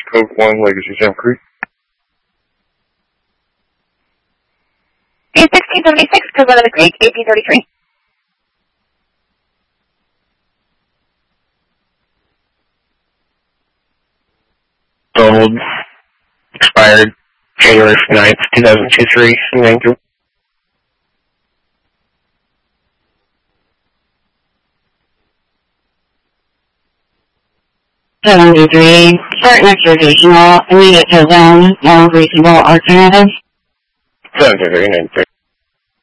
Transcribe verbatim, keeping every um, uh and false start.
Code one, Legacy Sam Creek. B sixteen seventy-six, Code one of the Creek, A P thirty-three. Sold. Expired January ninth, two thousand twenty-three. Thank you. seventy-three, certain extraditional, immediate to them, no reasonable alternative. seven two three nine three.